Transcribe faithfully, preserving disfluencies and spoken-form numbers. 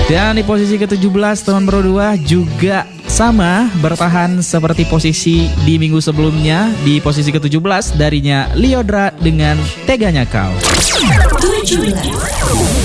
Dan di posisi ketujuh belas teman berdua juga sama bertahan seperti posisi di minggu sebelumnya. Di posisi ketujuh belas darinya Lyodra dengan Teganya Kau. tujuh belas.